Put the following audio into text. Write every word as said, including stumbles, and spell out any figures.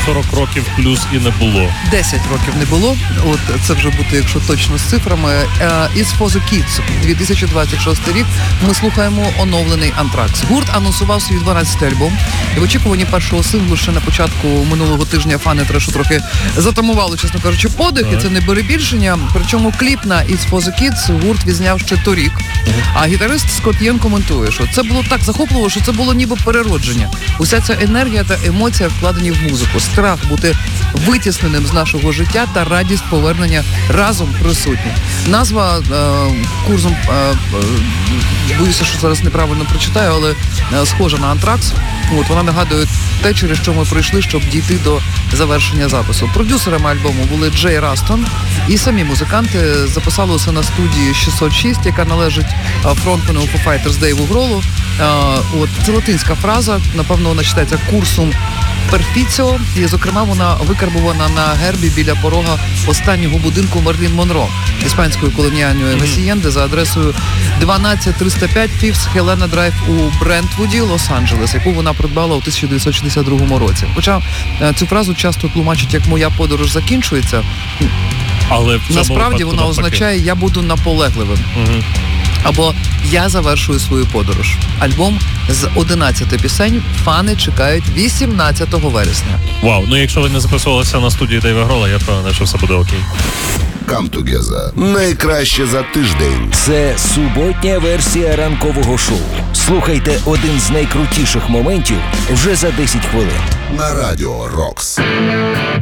сорок років плюс і не було. десять років не було. От це вже буде, якщо точно з цифрами. It's for the Kids. дві тисячі двадцять шостий рік. Ми слухаємо оновлений Антракс. Гурт анонсував свій дванадцятий альбом. І в очікуванні першого синглу ще на початку минулого тижня фани трешу трохи затамували, чесно кажучи, подих. І це не перебільшення. Причому кліп на It's for the Kids гурт відзняв ще торік. А гітарист Скотт Єн коментує, що це було так захопливо, що це було ніби переродження. Уся ця енергія та емоція вкладені в музику. Страх бути витісненим з нашого життя та радість повернення разом присутні. Назва е, курсом, е, е, боюся, що зараз неправильно прочитаю, але е, схожа на Антракс. От, вона нагадує те, через що ми пройшли, щоб дійти до завершення запису. Продюсерами альбому були Джей Растон і самі музиканти записали усе на студії шістсот шість, яка належить фронтмену Foo Fighters Дейву Гролу. От, це латинська фраза, напевно, вона читається курсум перфіціо, і, зокрема, вона викарбувана на гербі біля порога останнього будинку Мерлін Монро, іспанської колоніальної гасієнди за адресою дванадцять триста п'ять Фіфс Хелена Драйв у Брентвуді, Лос-Анджелес, яку вона придбала у тисяча дев'ятсот шістдесят другому році. Хоча цю фразу часто тлумачать як «моя подорож закінчується», але насправді вона означає «я буду наполегливим». Угу. Або «я завершую свою подорож». Альбом з одинадцяти пісень фани чекають вісімнадцятого вересня. Вау, ну якщо ви не записувалися на студії Дейва Грола, я впевнений, що все буде окей. Come Together. Найкраще за тиждень. Це суботня версія ранкового шоу. Слухайте один з найкрутіших моментів вже за десять хвилин. На Радіо Рокс.